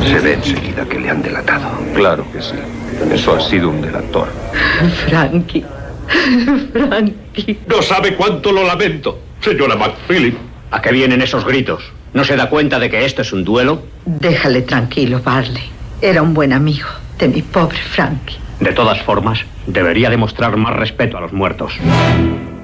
Se ve enseguida que le han delatado. Claro que sí. Eso ha sido un delator. Frankie. Frankie. No sabe cuánto lo lamento, señora McPhillips. ¿A qué vienen esos gritos? ¿No se da cuenta de que esto es un duelo? Déjale tranquilo, Barley. Era un buen amigo de mi pobre Frankie. De todas formas, debería demostrar más respeto a los muertos.